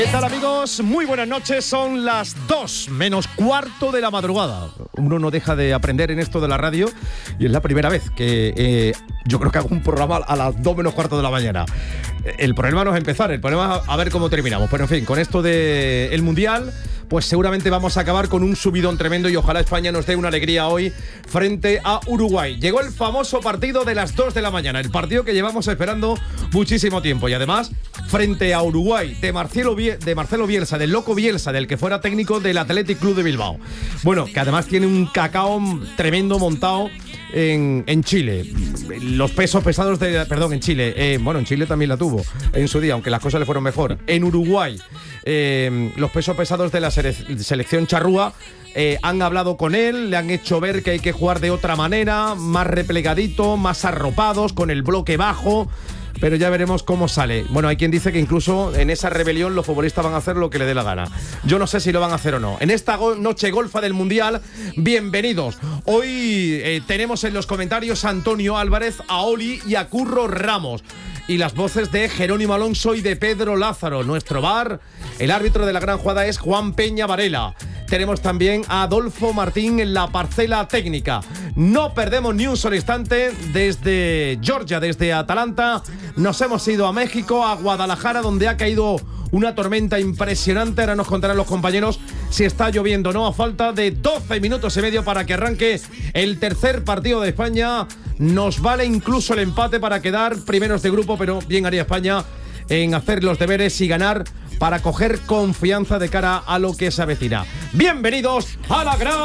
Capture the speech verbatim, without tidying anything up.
¿Qué tal, amigos? Muy buenas noches, son las dos menos cuarto de la madrugada. Uno no deja de aprender en esto de la radio y es la primera vez que eh, yo creo que hago un programa a las dos menos cuarto de la mañana. El problema no es empezar, el problema es a ver cómo terminamos. Pero en fin, con esto del Mundial, pues seguramente vamos a acabar con un subidón tremendo y ojalá España nos dé una alegría hoy frente a Uruguay. Llegó el famoso partido de las dos de la mañana, el partido que llevamos esperando muchísimo tiempo y además frente a Uruguay de Marcelo, de Marcelo Bielsa, del loco Bielsa, del que fuera técnico del Athletic Club de Bilbao. Bueno, que además tiene un cacao tremendo montado en, en Chile. Los pesos pesados de... Perdón, en Chile. Eh, bueno, en Chile también la tuvo en su día, aunque las cosas le fueron mejor. En Uruguay, eh, los pesos pesados de la sele- selección charrúa eh, han hablado con él, le han hecho ver que hay que jugar de otra manera, más replegadito, más arropados, con el bloque bajo. Pero ya veremos cómo sale. Bueno, hay quien dice que incluso en esa rebelión los futbolistas van a hacer lo que le dé la gana. Yo no sé si lo van a hacer o no. En esta go- noche golfa del Mundial, bienvenidos. Hoy eh, tenemos en los comentarios a Antonio Álvarez, a Oli y a Curro Ramos. Y las voces de Jerónimo Alonso y de Pedro Lázaro. Nuestro bar, el árbitro de la gran jugada es Juan Peña Varela. Tenemos también a Adolfo Martín en la parcela técnica. No perdemos ni un solo instante. Desde Georgia, desde Atalanta, nos hemos ido a México, a Guadalajara, donde ha caído una tormenta impresionante. Ahora nos contarán los compañeros si está lloviendo o no. A falta de doce minutos y medio para que arranque el tercer partido de España. Nos vale incluso el empate para quedar primeros de grupo, pero bien haría España en hacer los deberes y ganar para coger confianza de cara a lo que se avecina. Bienvenidos a la gran